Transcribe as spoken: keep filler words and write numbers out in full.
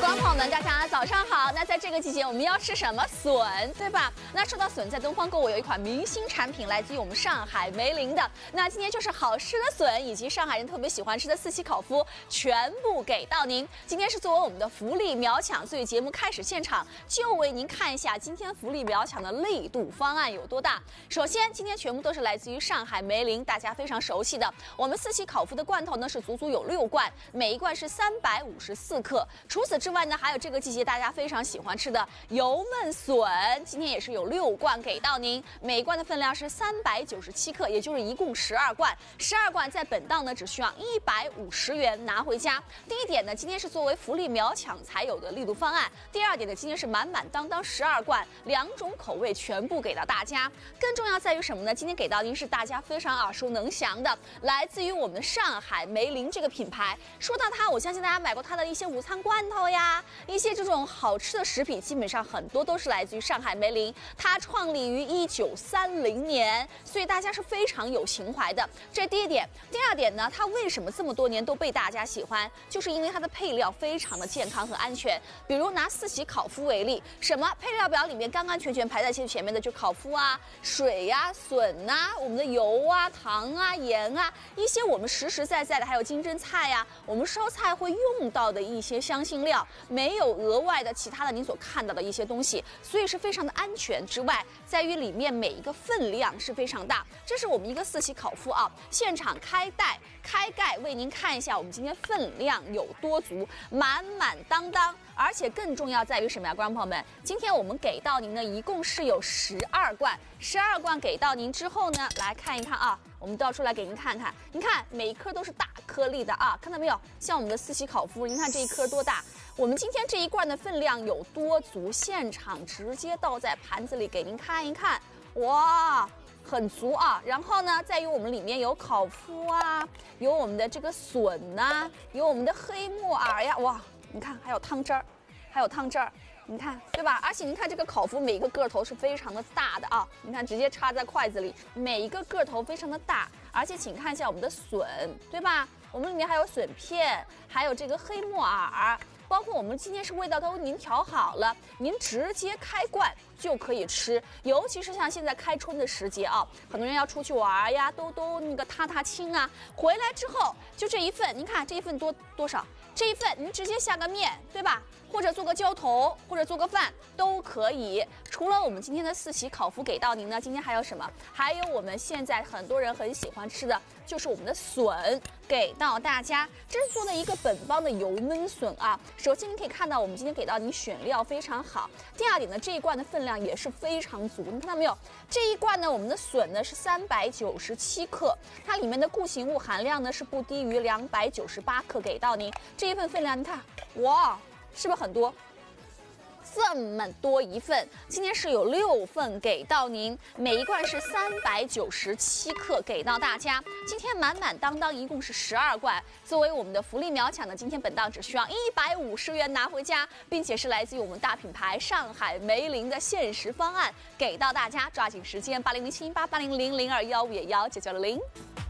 观众朋友们，大家早上好。那在这个季节，我们要吃什么？笋，对吧？那说到笋，在东方购物有一款明星产品，来自于我们上海梅林的。那今天就是好吃的笋，以及上海人特别喜欢吃的四喜烤麸，全部给到您。今天是作为我们的福利秒抢，所以节目开始现场就为您看一下今天福利秒抢的力度方案有多大。首先，今天全部都是来自于上海梅林，大家非常熟悉的。我们四喜烤麸的罐头呢是足足有六罐，每一罐是三百五十四克。除此之外呢，还有这个季节大家非常喜欢吃的油焖笋，今天也是有六罐给到您，每一罐的分量是三百九十七克，也就是一共十二罐。十二罐在本档呢只需要一百五十元拿回家。第一点呢，今天是作为福利秒抢才有的力度方案。第二点呢，今天是满满当当十二罐，两种口味全部给到大家。更重要在于什么呢？今天给到您是大家非常耳熟能详的，来自于我们的上海梅林这个品牌。说到它，我相信大家买过它的一些午餐罐头呀，一些这种好吃的食品，基本上很多都是来自于上海梅林。它创立于一九三零年，所以大家是非常有情怀的。这是第一点。第二点呢，它为什么这么多年都被大家喜欢？就是因为它的配料非常的健康和安全。比如拿四喜烤麸为例，什么配料表里面干干全全排在最前面的就烤麸啊、水呀、啊、笋啊、我们的油啊、糖啊、盐啊，一些我们实实在在的，还有金针菜呀、啊，我们烧菜会用到的一些香辛料，没有额外的其他的您所看到的一些东西，所以是非常的安全。之外，在于里面每一个分量是非常大。这是我们一个四喜烤麸啊，现场开袋开盖为您看一下，我们今天分量有多足，满满当当。而且更重要在于什么呀，观众朋友们？今天我们给到您呢，一共是有十二罐，十二罐给到您之后呢，来看一看啊，我们倒出来给您看看，您看每一颗都是大颗粒的啊，看到没有？像我们的四喜烤麸，您看这一颗多大？我们今天这一罐的分量有多足？现场直接倒在盘子里给您看一看，哇！很足啊，然后呢，在于我们里面有烤麸啊，有我们的这个笋呐、啊，有我们的黑木耳呀，哇，你看还有汤汁儿，还有汤汁儿，你看对吧？而且您看这个烤麸每一个个头是非常的大的啊，你看直接插在筷子里，每一个个头非常的大，而且请看一下我们的笋，对吧？我们里面还有笋片，还有这个黑木耳。包括我们今天是味道都您调好了，您直接开罐就可以吃。尤其是像现在开春的时节啊，很多人要出去玩呀，都都那个踏踏青啊，回来之后就这一份，您看这一份多多少？这一份您直接下个面，对吧？或者做个浇头，或者做个饭都可以。除了我们今天的四喜烤麸给到您呢，今天还有什么？还有我们现在很多人很喜欢吃的，就是我们的笋给到大家。这是做的一个本帮的油焖笋啊。首先你可以看到，我们今天给到您选料非常好。第二点呢，这一罐的分量也是非常足，你看到没有？这一罐呢，我们的笋呢是三百九十七克，它里面的固形物含量呢是不低于两百九十八克，给到您这一份分量，你看，哇！是不是很多？这么多一份，今天是有六份给到您，每一罐是三百九十七克给到大家。今天满满当当一共是十二罐，作为我们的福利秒抢呢，今天本档只需要一百五十元拿回家，并且是来自于我们大品牌上海梅林的限时方案给到大家，抓紧时间八零零七八八零零零二幺五幺九九零零。